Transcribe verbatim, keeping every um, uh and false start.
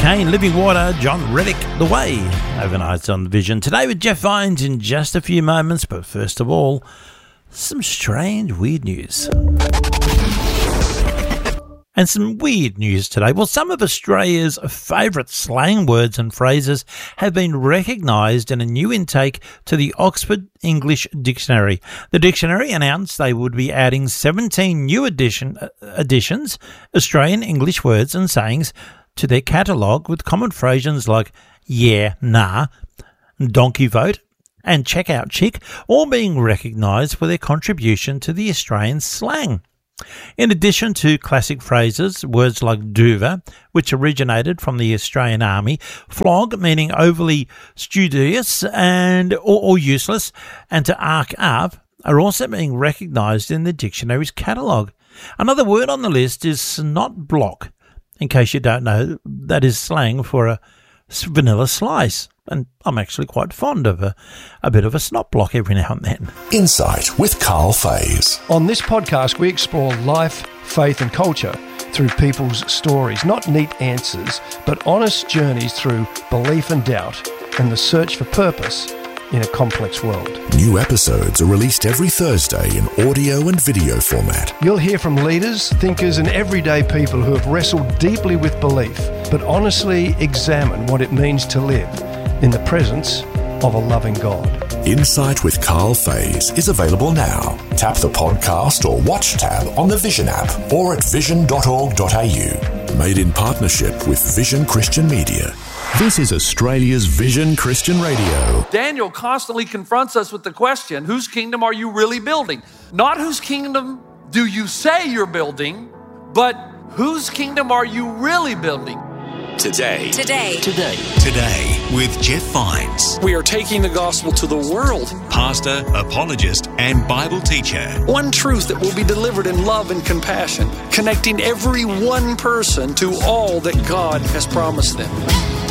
Kane, Living Water, John Reddick, The Way. Overnight on the Vision. Today with Jeff Vines in just a few moments, but first of all, some strange, weird news. And some weird news today. Well, some of Australia's favourite slang words and phrases have been recognised in a new intake to the Oxford English Dictionary. The dictionary announced they would be adding seventeen new addition, additions, Australian English words and sayings, to their catalogue, with common phrases like yeah, nah, donkey vote and check out chick, all being recognised for their contribution to the Australian slang. In addition to classic phrases, words like duva, which originated from the Australian Army, flog, meaning overly studious and or, or useless, and to arc up, are also being recognised in the dictionary's catalogue. Another word on the list is snot block. In case you don't know, that is slang for a vanilla slice. And I'm actually quite fond of a, a bit of a snot block every now and then. Insight with Carl Fays. On this podcast, we explore life, faith and culture through people's stories. Not neat answers, but honest journeys through belief and doubt and the search for purpose in a complex world. New episodes are released every Thursday in audio and video format. You'll hear from leaders, thinkers and everyday people who have wrestled deeply with belief, but honestly examine what it means to live in the presence of a loving God. Insight with Carl Fays is available now. Tap the podcast or watch tab on the Vision app or at vision dot org dot a u. Made in partnership with Vision Christian Media. This is Australia's Vision Christian Radio. Daniel constantly confronts us with the question, whose kingdom are you really building? Not whose kingdom do you say you're building, but whose kingdom are you really building? Today. Today. Today. Today with Jeff Vines. We are taking the gospel to the world. Pastor, apologist, and Bible teacher. One truth that will be delivered in love and compassion, connecting every one person to all that God has promised them.